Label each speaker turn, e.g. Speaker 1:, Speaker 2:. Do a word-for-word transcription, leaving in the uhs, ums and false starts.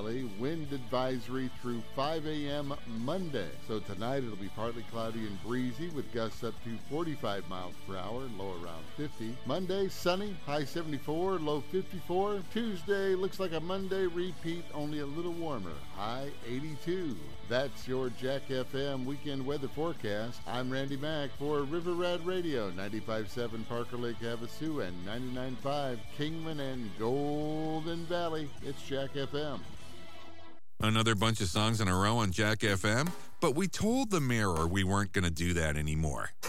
Speaker 1: Valley. Wind advisory through five a.m. Monday. So tonight it'll be partly cloudy and breezy with gusts up to forty-five miles per hour and low around fifty. Monday, sunny, high seventy-four, low fifty-four. Tuesday looks like a Monday repeat, only a little warmer, high eighty-two. That's your Jack F M weekend weather forecast. I'm Randy Mack for River Rad Radio, ninety-five point seven Parker Lake Havasu and ninety-nine point five Kingman and Golden Valley. It's Jack F M.
Speaker 2: Another bunch of songs in a row on Jack F M, but we told the Mirror we weren't going to do that anymore.